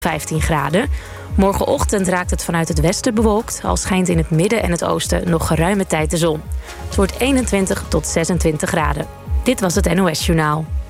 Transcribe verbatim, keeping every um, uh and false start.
vijftien graden. Morgenochtend raakt het vanuit het westen bewolkt, al schijnt in het midden en het oosten nog geruime tijd de zon. Het wordt eenentwintig tot zesentwintig graden. Dit was het N O S Journaal.